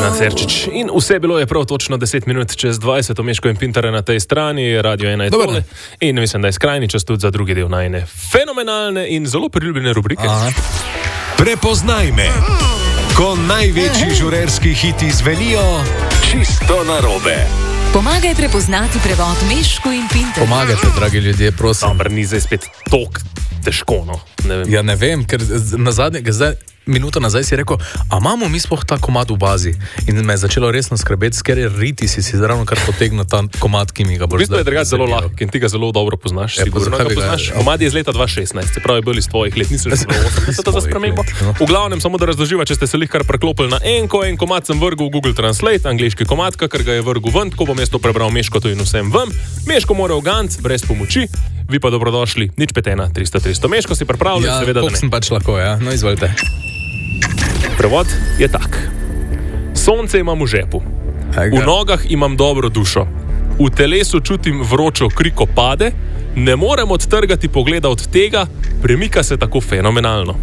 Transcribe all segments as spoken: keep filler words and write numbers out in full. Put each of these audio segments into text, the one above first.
Ferdinand Ferčič. In vse bilo je prav točno deset minut čez dvajset, Meško in Pintar na tej strani, Radio ena je tole. In mislim, da je skrajni čas tudi za drugi del najne fenomenalne in zelo priljubljene rubrike. Aha. Prepoznaj me, ko največji žurerski hiti zvenijo čisto narobe. Pomagaj prepoznati prevod Meško in Pintar. Pomagajte, dragi ljudje, prosim. Dobar, ni zdaj spet tok težko, no. Ne vem. Ja, ne vem, ker na zadnje, zdaj, minuto nazaj si rekel, a imamo mi sploh ta komad v bazi? In me je začelo resno skrbeti, ker je riti si si ravno kar potegnil ta komad, ki mi ga boš zdaj. V bistvu je drugače zelo lahko in ti ga zelo dobro poznaš. Ja, sigurno ga poznaš. Komad je iz leta dva tisoč šestnajst, se pravi, bil iz tvojih let, nisem že bilo osemdeset za spremembo. V glavnem, samo da razloživa, če ste se lih kar preklopili na enko, en komad sem vrgel v Google Translate, angleški komad, ker ga je vrgel ven, tako bom jaz to prebral Meško to in vsem vam. Meško mora v ganc, brez pomoči. Vi pa dobrodošli, nič pet ena, tristo, tristo. Meško si pripravljen, ja, seveda, da ne. Ja, sem pač lahko, ja. No, izvolite. Prevod je tak. Sonce imam v žepu. V nogah imam dobro dušo. V telesu čutim vročo kri, ko pade. Ne morem odtrgati pogleda od tega, premika se tako fenomenalno.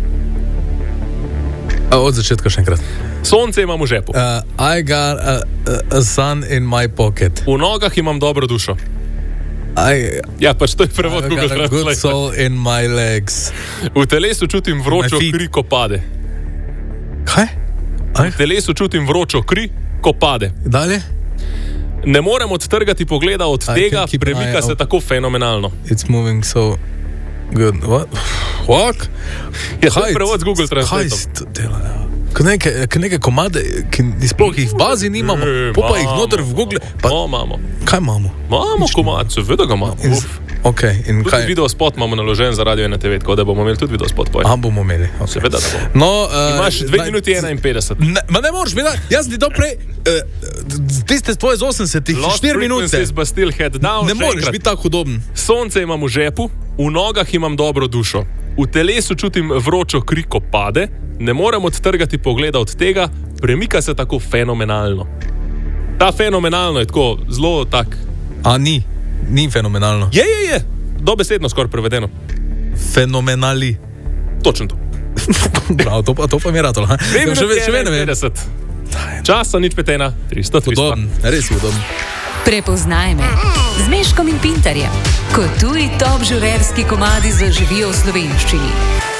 A, od začetka še enkrat. Sonce imam v žepu. Uh, I got a, a sun in my pocket. V nogah imam dobro dušo. I, ja, pač to je prevod Google Translate. I got a good soul in my legs. V telesu čutim vročo kri, ko pade. Kaj? V telesu čutim vročo kri, ko pade. Dalje? Ne morem odtrgati pogleda od I tega, premika se tako fenomenalno. It's moving so good. What? What? Ja, to je prevod z Google Translate. Kaj to dela, ja? K neke, k neke komade, ki sploh jih v bazi nimamo, e, pa jih noter v Google. Pa... No, imamo. Kaj imamo? Imamo komad, seveda ga imamo. In, okay, in tudi kaj? Video spot imamo naložen za Radio ena te ve, tako da bomo imeli tudi video spot. A bomo imeli. Okay. Seveda da bomo. No, uh, imaš dve minuti enainpetdeset. Ne, ma ne moreš, veda, jaz sem ti to prej, uh, tiste tvoje z osemdesetih, štiri minute. Down, ne moreš biti tako hudoben. Sonce imam v žepu, v nogah imam dobro dušo. V telesu čutim vročo kri, ko pade. Ne morem odtrgati pogleda od tega, premika se tako fenomenalno. Ta fenomenalno je tako zelo tak. A ni, ni fenomenalno. Je, je, je, dobesedno skoraj prevedeno. Fenomenali. Točno to. Prav, to pa, to pa mi je ratolo. Dve minuti enainpetdeset. Časa nič pet ena, tristo, tristo. Podoben, res je podoben. Prepoznaj me z Meškom in Pintarjem, ko tuji top žurerski komadi zaživijo v slovenščini.